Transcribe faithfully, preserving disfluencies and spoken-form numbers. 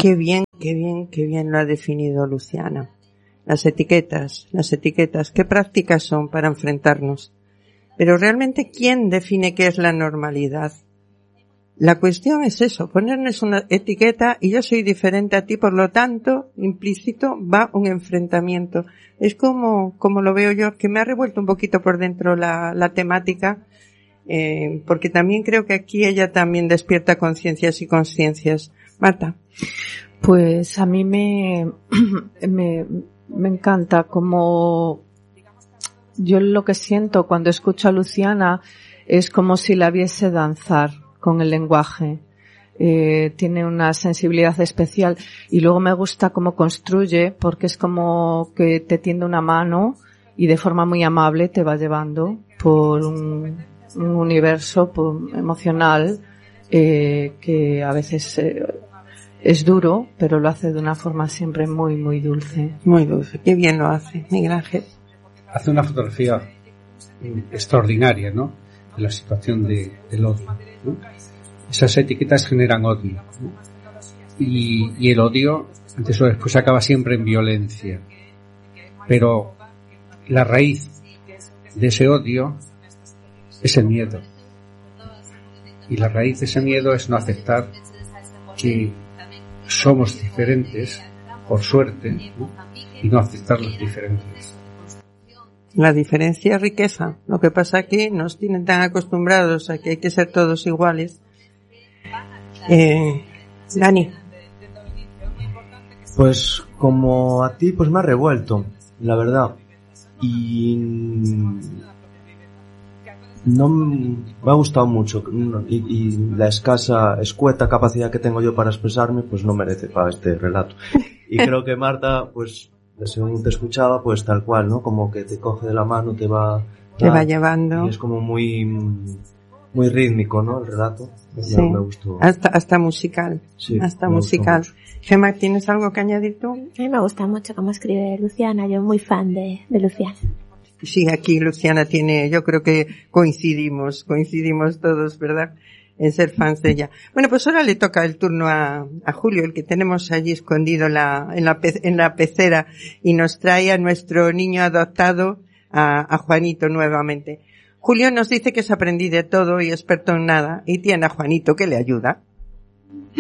Qué bien, qué bien, qué bien lo ha definido Luciana. Las etiquetas, las etiquetas, qué prácticas son para enfrentarnos. Pero realmente, ¿quién define qué es la normalidad? La cuestión es eso, ponernos una etiqueta y yo soy diferente a ti, por lo tanto, implícito va un enfrentamiento. Es como, como lo veo yo, que me ha revuelto un poquito por dentro la, la temática, eh, porque también creo que aquí ella también despierta conciencias y consciencias. Marta. Pues a mí me, me, me encanta como yo lo que siento cuando escucho a Luciana es como si la viese danzar con el lenguaje. Eh, tiene una sensibilidad especial y luego me gusta cómo construye porque es como que te tiende una mano y de forma muy amable te va llevando por un, un universo por, emocional eh, que a veces eh, es duro, pero lo hace de una forma siempre muy, muy dulce. Muy dulce. Qué bien lo hace, Miguel Ángel. Hace una fotografía extraordinaria, ¿no? De la situación de, del odio, ¿no? Esas etiquetas generan odio, ¿no? Y, y el odio, antes o después, acaba siempre en violencia. Pero la raíz de ese odio es el miedo. Y la raíz de ese miedo es no aceptar que somos diferentes, por suerte, ¿no? Y no aceptar los diferentes. La diferencia es riqueza. Lo que pasa es que nos tienen tan acostumbrados a que hay que ser todos iguales. Eh, Dani. Pues como a ti, pues me ha revuelto, la verdad. Y no me ha gustado mucho. Y, y la escasa, escueta capacidad que tengo yo para expresarme, pues no merece para este relato. Y creo que Marta, pues según te escuchaba, pues tal cual, ¿no? Como que te coge de la mano, te va... Te va llevando. Y es como muy, muy rítmico, ¿no? El relato. Sí. Me, me gustó. Hasta, hasta musical. Sí, hasta musical. Gemma, ¿tienes algo que añadir tú? A mí me gusta mucho cómo escribe Luciana. Yo muy fan de, de Luciana. Sí, aquí Luciana tiene, yo creo que coincidimos, coincidimos todos, ¿verdad? En ser fans de ella. Bueno, pues ahora le toca el turno a, a Julio, el que tenemos allí escondido en la, en la, pe, en la pecera, y nos trae a nuestro niño adoptado, a, a Juanito nuevamente. Julio nos dice que es aprendiz de todo y experto en nada, y tiene a Juanito que le ayuda.